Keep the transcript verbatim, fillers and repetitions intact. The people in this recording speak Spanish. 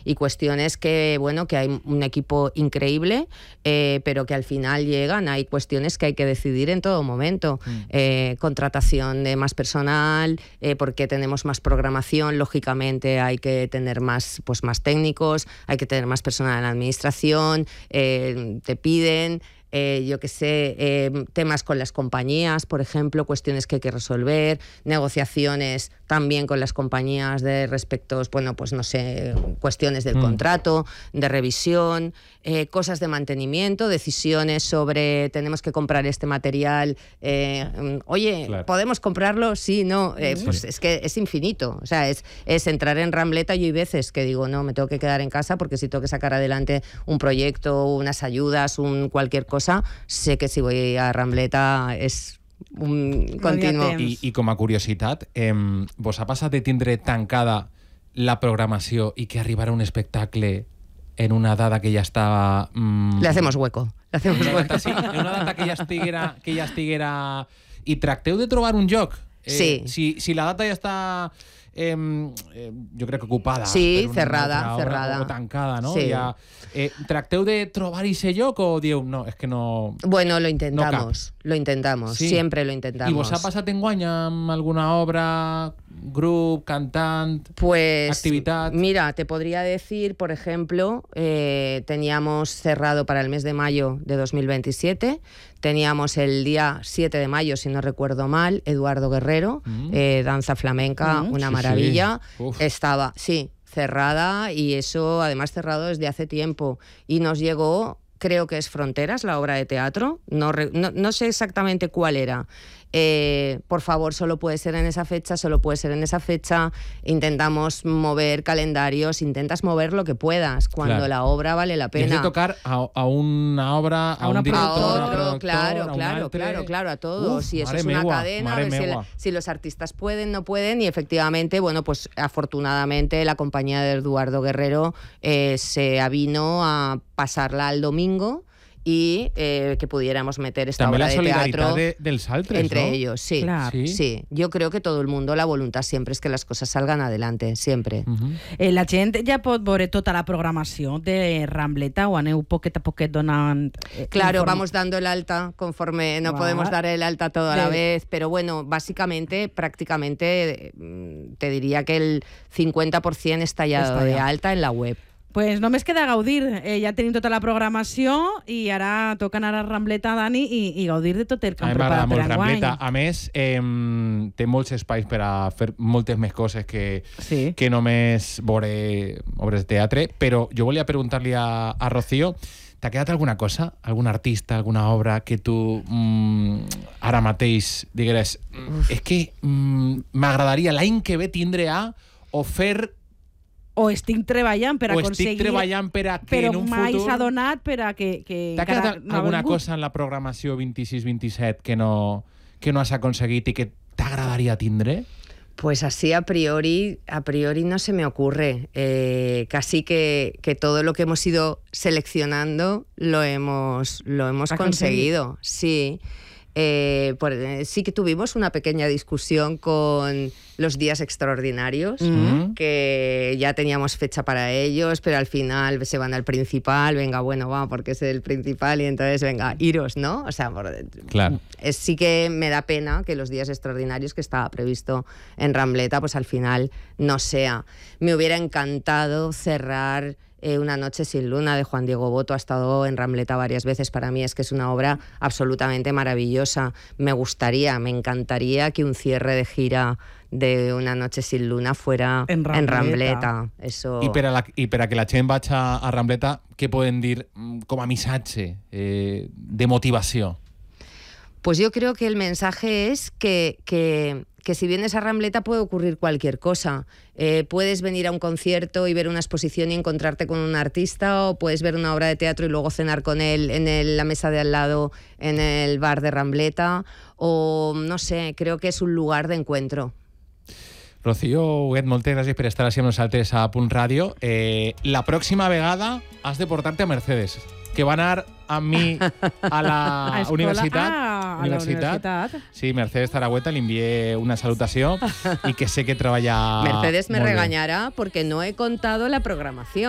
y cuestiones que, bueno, que hay un equipo increíble, eh, pero que al final llegan, hay cuestiones que hay que decidir en todo momento. Mm. Eh, contratación de más personal, eh, porque tenemos más programación, lógicamente hay que tener más, pues, más técnicos, hay que tener más personal en la administración, eh, te piden... Eh, yo qué sé, eh, temas con las compañías, por ejemplo, cuestiones que hay que resolver, negociaciones también con las compañías de respectos, bueno, pues no sé, cuestiones del mm. contrato, de revisión, eh, cosas de mantenimiento, decisiones sobre tenemos que comprar este material, eh, oye, claro. ¿podemos comprarlo? Sí, no, eh, sí. Pues es que es infinito, o sea, es, es entrar en Rambleta. Yo hay veces que digo, no, me tengo que quedar en casa porque si tengo que sacar adelante un proyecto, unas ayudas, un cualquier cosa, sé que si voy a Rambleta és un continuo. I, i com a curiositat, eh, vos ha passat de tindre tancada la programació i que arribarà un espectacle en una data que ja estava... Mm, Le hacemos hueco. Le hacemos en hueco. Data, sí, en una data que ja estiguera... Que ja estiguera... I tracteu de trobar un lloc. Eh, sí. Si, si la data ja està... Eh, eh, jo crec que ocupada. Sí, cerrada, cerrada. O tancada, ¿no? Sí. Ja, eh, ¿tracteu de trobar ese lloc o dieu, no, es que no... Bueno, lo intentamos, no lo intentamos, sí. Siempre lo intentamos. ¿Y vos ha passat enguany amb alguna obra, grup, cantant, pues, actividad? Mira, te podría decir, por ejemplo, eh, teníamos cerrado para el mes de mayo de dos mil veintisiete, teníamos el día siete de mayo, si no recuerdo mal, Eduardo Guerrero, mm. eh, danza flamenca, mm. una sí, maravilla. Sí. Estaba, sí, cerrada, y eso además cerrado desde hace tiempo. Y nos llegó, creo que es Fronteras, la obra de teatro, no, no, no sé exactamente cuál era. Eh, por favor, solo puede ser en esa fecha, solo puede ser en esa fecha. Intentamos mover calendarios, intentas mover lo que puedas cuando claro. la obra vale la pena. Tienes que tocar a, a una obra, a, a un una director, a otro, a productor, claro, a claro, altre... claro, claro, a todos. Uf, y eso es una megua, cadena, a ver si, la, si los artistas pueden, no pueden, y efectivamente, bueno, pues afortunadamente la compañía de Eduardo Guerrero eh, se avino a pasarla al domingo y eh, que pudiéramos meter esta També obra la de teatro de, del Saltres, entre ¿no? ellos, sí, claro. sí, sí. Yo creo que todo el mundo, la voluntad siempre es que las cosas salgan adelante, siempre. Uh-huh. eh, la gent ja pot veure tota la programació de Rambleta o aneu poquet a poquet donant... Eh, claro, informe. vamos dando el alta conforme, no ah. podemos dar el alta todo a la sí. vez, pero bueno, básicamente, prácticamente, te diría que el cincuenta por ciento está ya Està de ja. alta en la web. Pues només queda gaudir, eh, ja tenim tota la programació i ara toca anar a Rambleta, Dani, i, i gaudir de tot el que hem preparat per enguany. Rambleta. A més, eh, té molts espais per a fer moltes més coses que, sí. que només veure obres de teatre, però jo volia preguntar-li a, a Rocío, t'ha quedat alguna cosa, algun artista, alguna obra que tu mm, ara mateix digueres és que mm, m'agradaria l'any que ve tindre a o fer o estic treballant per o aconseguir... estic treballant per a que però en un mai futur... s'ha donat per a que... que T'ha quedat no alguna vingut? cosa en la programació vint-i-sis vint-i-set que no, que no has aconseguit i que t'agradaria tindre? Pues así a priori, a priori no se me ocurre. Eh, casi que, que todo lo que hemos ido seleccionando lo hemos, lo hemos conseguido. Sí. Eh, por, eh, sí que tuvimos una pequeña discusión con los días extraordinarios, mm-hmm. que ya teníamos fecha para ellos, pero al final se van al principal, venga, bueno, va, porque es el principal y entonces, venga, iros, ¿no? O sea, por, claro. es, sí que me da pena que los días extraordinarios que estaba previsto en Rambleta, pues al final no sea. Me hubiera encantado cerrar Eh, Una noche sin luna de Juan Diego Boto, ha estado en Rambleta varias veces. Para mí es que es una obra absolutamente maravillosa. Me gustaría, me encantaría que un cierre de gira de Una noche sin luna fuera en Rambleta. En Rambleta. Eso... I, per a la, I per a que la gent vagi a, a Rambleta, què poden dir com a missatge eh, de motivació? Pues yo creo que el mensaje es que, que, que si vienes a Rambleta puede ocurrir cualquier cosa. Eh, puedes venir a un concierto y ver una exposición y encontrarte con un artista, o puedes ver una obra de teatro y luego cenar con él en el, la mesa de al lado en el bar de Rambleta, o no sé, creo que es un lugar de encuentro. Rocío Huguet, moltes gràcies per estar així amb nosaltres a Punt Ràdio. Eh, la pròxima vegada has de portar-te a Mercedes, que va anar amb mi a la a escola, universitat. Ah, a universitat. la universitat. Sí, Mercedes Taragüeta, li envié una salutació i que sé que treballa Mercedes me molt bé. regañará porque no he contado la programación.